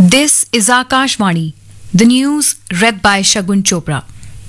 This is Akashvani, the news read by Shagun Chopra.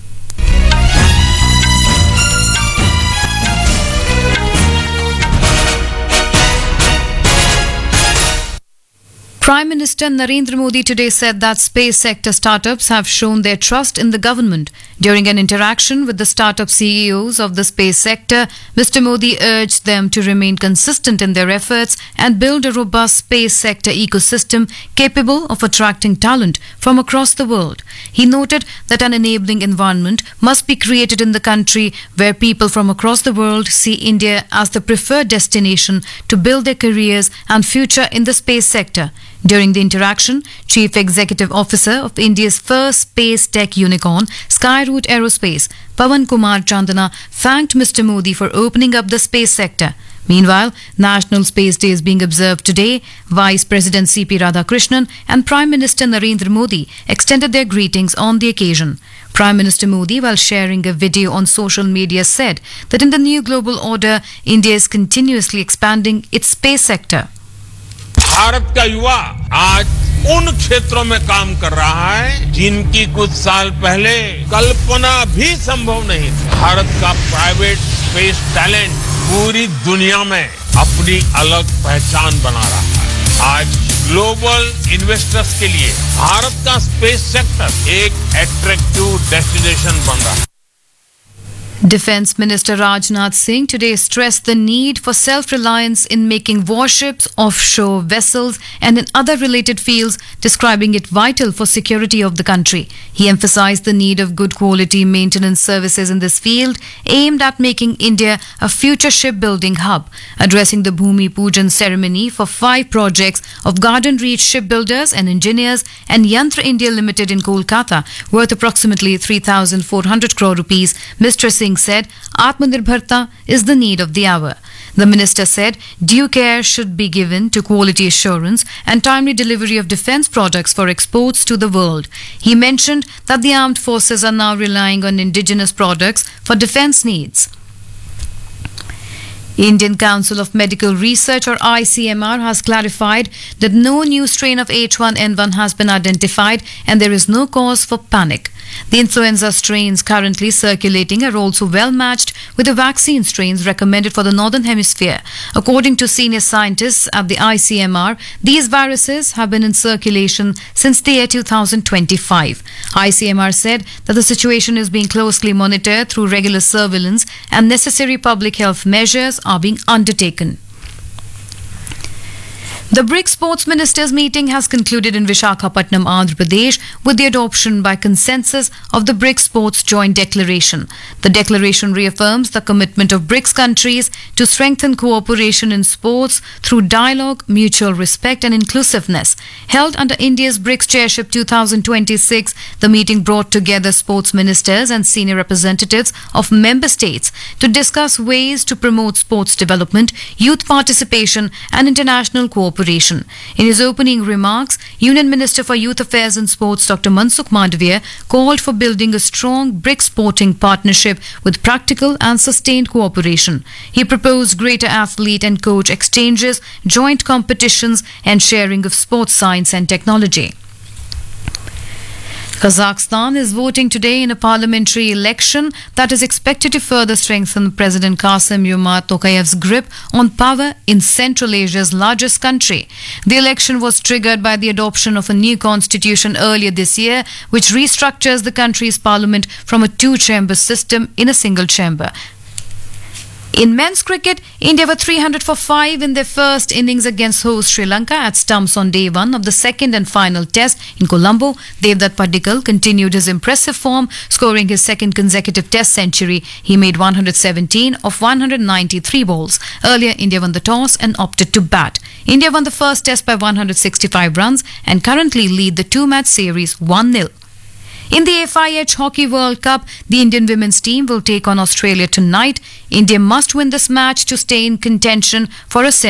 Prime Minister Narendra Modi today said that space sector startups have shown their trust in the government. During an interaction with the startup CEOs of the space sector, Mr. Modi urged them to remain consistent in their efforts and build a robust space sector ecosystem capable of attracting talent from across the world. He noted that an enabling environment must be created in the country where people from across the world see India as the preferred destination to build their careers and future in the space sector. During the interaction, Chief Executive Officer of India's first space tech unicorn, Skyroot Aerospace, Pawan Kumar Chandana, thanked Mr. Modi for opening up the space sector. Meanwhile, National Space Day is being observed today. Vice President C.P. Radhakrishnan and Prime Minister Narendra Modi extended their greetings on the occasion. Prime Minister Modi, while sharing a video on social media, said that in the new global order, India is continuously expanding its space sector. Bharat का युवा आज उन क्षेत्रों में काम कर रहा है जिनकी कुछ साल पहले कल्पना भी संभव नहीं थी। भारत का प्राइवेट स्पेस टैलेंट पूरी दुनिया में अपनी अलग पहचान बना रहा है। आज ग्लोबल इन्वेस्टर्स के लिए भारत का स्पेस सेक्टर एक अट्रैक्टिव डेस्टिनेशन बन रहा है। Defence Minister Rajnath Singh today stressed the need for self-reliance in making warships, offshore vessels and in other related fields, describing it vital for security of the country. He emphasized the need of good quality maintenance services in this field, aimed at making India a future shipbuilding hub. Addressing the Bhumi Pujan ceremony for 5 projects of Garden Reach Shipbuilders and Engineers and Yantra India Limited in Kolkata, worth approximately 3,400 crore rupees, Mr. Singh said Atmanirbharta is the need of the hour. The minister said due care should be given to quality assurance and timely delivery of defence products for exports to the world. He mentioned that the armed forces are now relying on indigenous products for defence needs. Indian Council of Medical Research or ICMR has clarified that no new strain of H1N1 has been identified and there is no cause for panic. The influenza strains currently circulating are also well matched with the vaccine strains recommended for the Northern Hemisphere. According to senior scientists at the ICMR, these viruses have been in circulation since the year 2025. ICMR said that the situation is being closely monitored through regular surveillance and necessary public health measures are being undertaken. The BRICS Sports Ministers meeting has concluded in Visakhapatnam, Andhra Pradesh, with the adoption by consensus of the BRICS Sports Joint Declaration. The declaration reaffirms the commitment of BRICS countries to strengthen cooperation in sports through dialogue, mutual respect and inclusiveness. Held under India's BRICS Chairship 2026, the meeting brought together sports ministers and senior representatives of member states to discuss ways to promote sports development, youth participation and international cooperation. In his opening remarks, Union Minister for Youth Affairs and Sports Dr. Mansukh Mandavia called for building a strong BRICS sporting partnership with practical and sustained cooperation. He proposed greater athlete and coach exchanges, joint competitions and sharing of sports science and technology. Kazakhstan is voting today in a parliamentary election that is expected to further strengthen President Kassym-Jomart Tokayev's grip on power in Central Asia's largest country. The election was triggered by the adoption of a new constitution earlier this year, which restructures the country's parliament from a 2-chamber system in a single chamber. In men's cricket, India were 300 for 5 in their first innings against host Sri Lanka at stumps on day 1 of the second and final test in Colombo. Devdutt Padikkal continued his impressive form, scoring his second consecutive test century. He made 117 of 193 balls. Earlier, India won the toss and opted to bat. India won the first test by 165 runs and currently lead the 2-match series 1-0. In the FIH Hockey World Cup, the Indian women's team will take on Australia tonight. India must win this match to stay in contention for a